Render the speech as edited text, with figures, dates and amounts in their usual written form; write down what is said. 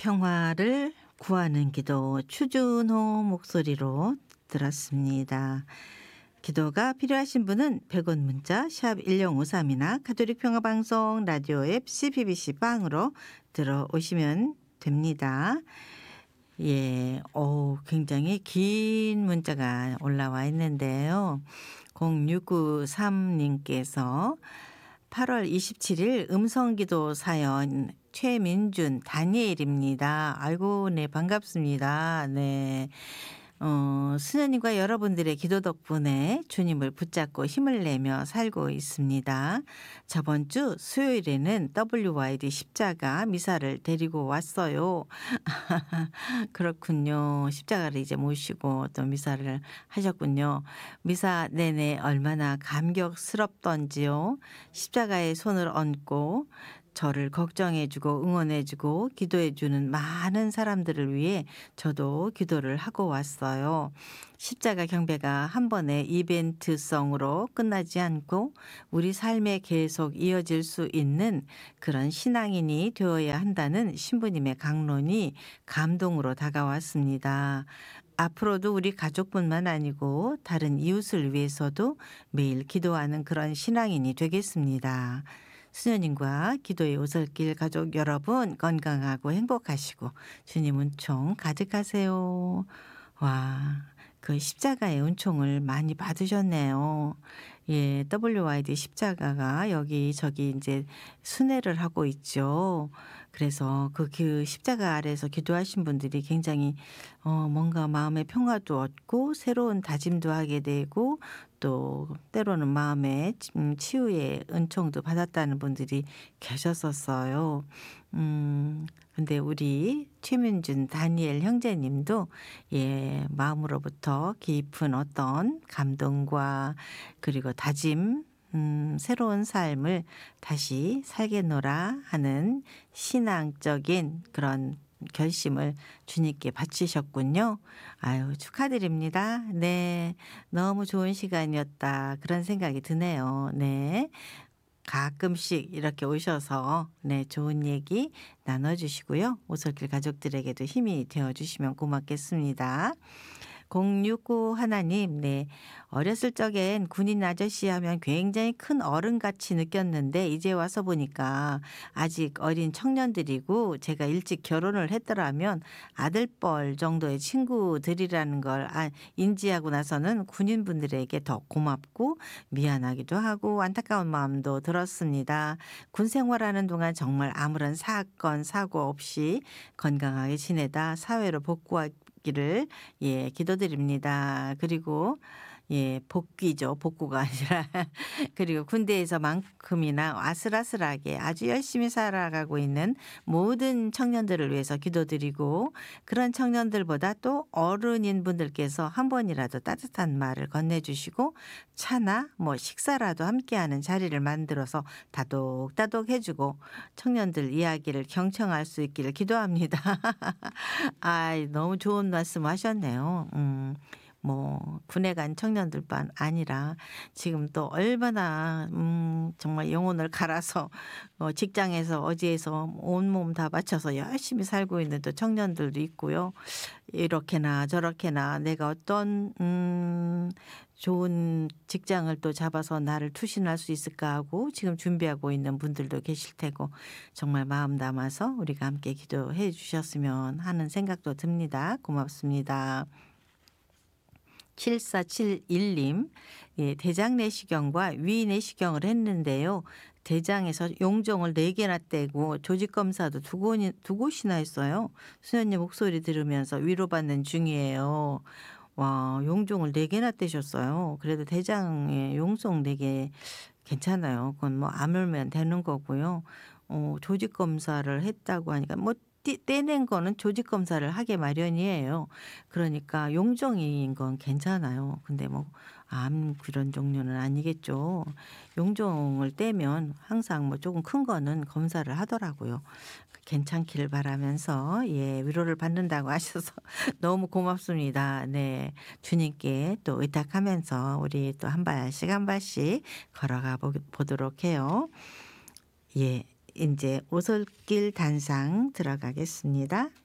평화를 구하는 기도 추준호 목소리로 들었습니다. 기도가 필요하신 분은 100원 문자 샵 1053이나 가톨릭 평화방송 라디오 앱 CBBC 빵으로 들어오시면 됩니다. 예, 굉장히 긴 문자가 올라와 있는데요. 0693님께서 8월 27일 음성기도 사연 최민준 다니엘입니다. 아이고, 네, 반갑습니다. 네. 수녀님과 여러분들의 기도 덕분에 주님을 붙잡고 힘을 내며 살고 있습니다. 저번 주 수요일에는 WYD 십자가 미사를 데리고 왔어요. 그렇군요. 십자가를 이제 모시고 또 미사를 하셨군요. 미사 내내 얼마나 감격스럽던지요. 십자가에 손을 얹고 저를 걱정해주고 응원해주고 기도해주는 많은 사람들을 위해 저도 기도를 하고 왔어요. 십자가 경배가 한 번의 이벤트성으로 끝나지 않고 우리 삶에 계속 이어질 수 있는 그런 신앙인이 되어야 한다는 신부님의 강론이 감동으로 다가왔습니다. 앞으로도 우리 가족뿐만 아니고 다른 이웃을 위해서도 매일 기도하는 그런 신앙인이 되겠습니다. 수녀님과 기도의 오솔길 가족 여러분 건강하고 행복하시고 주님 은총 가득하세요. 와, 그 십자가의 은총을 많이 받으셨네요. 예, WYD 십자가가 여기저기 이제 순회를 하고 있죠. 그래서 그 십자가 아래에서 기도하신 분들이 굉장히 뭔가 마음의 평화도 얻고 새로운 다짐도 하게 되고 또 때로는 마음의 치유의 은총도 받았다는 분들이 계셨었어요. 근데 우리 최민준 다니엘 형제님도 예, 마음으로부터 깊은 어떤 감동과 그리고 다짐, 새로운 삶을 다시 살겠노라 하는 신앙적인 그런 결심을 주님께 바치셨군요. 아유, 축하드립니다. 네. 너무 좋은 시간이었다. 그런 생각이 드네요. 네. 가끔씩 이렇게 오셔서 네, 좋은 얘기 나눠주시고요. 오솔길 가족들에게도 힘이 되어주시면 고맙겠습니다. 069 하나님, 네. 어렸을 적엔 군인 아저씨 하면 굉장히 큰 어른같이 느꼈는데 이제 와서 보니까 아직 어린 청년들이고 제가 일찍 결혼을 했더라면 아들뻘 정도의 친구들이라는 걸 인지하고 나서는 군인분들에게 더 고맙고 미안하기도 하고 안타까운 마음도 들었습니다. 군 생활하는 동안 정말 아무런 사건, 사고 없이 건강하게 지내다 사회로 복구하기를 예, 기도드립니다. 그리고 예, 복귀죠. 복구가 아니라. 그리고 군대에서만큼이나 아슬아슬하게 아주 열심히 살아가고 있는 모든 청년들을 위해서 기도드리고 그런 청년들보다 또 어른인 분들께서 한 번이라도 따뜻한 말을 건네주시고 차나 뭐 식사라도 함께하는 자리를 만들어서 다독다독 해주고 청년들 이야기를 경청할 수 있기를 기도합니다. 너무 좋은 말씀 하셨네요. 뭐 군에 간 청년들뿐 아니라 지금 또 얼마나 정말 영혼을 갈아서 직장에서 어디에서 온몸 다 바쳐서 열심히 살고 있는 또 청년들도 있고요. 이렇게나 저렇게나 내가 어떤 좋은 직장을 또 잡아서 나를 투신할 수 있을까 하고 지금 준비하고 있는 분들도 계실 테고 정말 마음 담아서 우리가 함께 기도해 주셨으면 하는 생각도 듭니다. 고맙습니다. 7471님, 예, 대장 내시경과 위 내시경을 했는데요. 대장에서 용종을 4개나 떼고 조직검사도 두 곳이나 했어요. 수녀님 목소리 들으면서 위로받는 중이에요. 와, 용종을 4개나 떼셨어요. 그래도 대장에 용종 4개 괜찮아요. 그건 뭐 아물면 되는 거고요. 조직검사를 했다고 하니까 뭐 떼낸 거는 조직 검사를 하게 마련이에요. 그러니까 용종인 건 괜찮아요. 근데 뭐 암 그런 종류는 아니겠죠. 용종을 떼면 항상 뭐 조금 큰 거는 검사를 하더라고요. 괜찮기를 바라면서 예, 위로를 받는다고 하셔서 너무 고맙습니다. 네. 주님께 또 의탁하면서 우리 또 한 발씩 한 발씩 걸어가 보도록 해요. 예. 이제 오솔길 단상 들어가겠습니다.